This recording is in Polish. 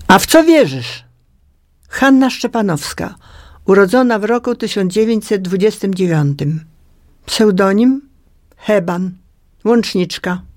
A w co wierzysz? Hanna Szczepanowska, urodzona w roku 1929. Pseudonim Heban, łączniczka.